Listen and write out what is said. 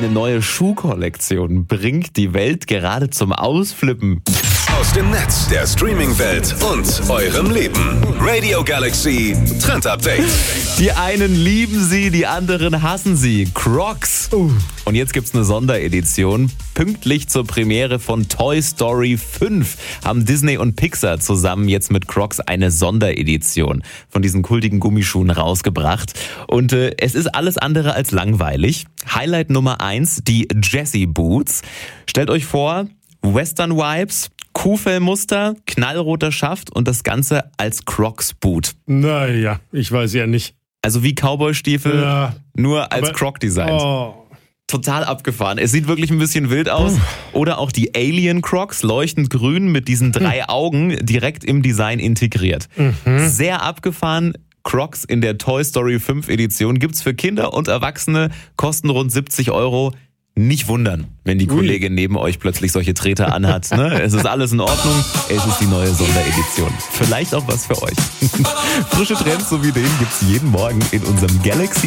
Eine neue Schuhkollektion bringt die Welt gerade zum Ausflippen. Aus dem Netz, der Streaming-Welt und eurem Leben. Radio Galaxy Trend Update. Die einen lieben sie, die anderen hassen sie. Crocs. Und jetzt gibt's eine Sonderedition. Pünktlich zur Premiere von Toy Story 5 haben Disney und Pixar zusammen jetzt mit Crocs eine Sonderedition von diesen kultigen Gummischuhen rausgebracht. Und es ist alles andere als langweilig. Highlight Nummer 1, die Jessie Boots. Stellt euch vor, Western Vibes, Kuhfellmuster, knallroter Schaft und das Ganze als Crocs-Boot. Naja, ich weiß ja nicht. Also wie Cowboy-Stiefel, Ja, nur als Croc-Design. Oh. Total abgefahren. Es sieht wirklich ein bisschen wild aus. Oder auch die Alien Crocs, leuchtend grün mit diesen 3 Augen direkt im Design integriert. Sehr abgefahren. Crocs in der Toy Story 5 Edition gibt's für Kinder und Erwachsene, kosten rund 70 €. Nicht wundern, wenn die Kollegin neben euch plötzlich solche Treter anhat. Ne? Es ist alles in Ordnung. Es ist die neue Sonderedition. Vielleicht auch was für euch. Frische Trends so wie den gibt's jeden Morgen in unserem Galaxy